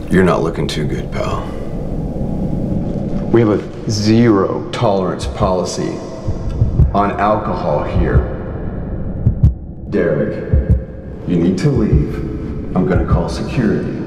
You're not looking too good, pal. We have a zero tolerance policy on alcohol here. Derek, you need to leave. I'm gonna call security.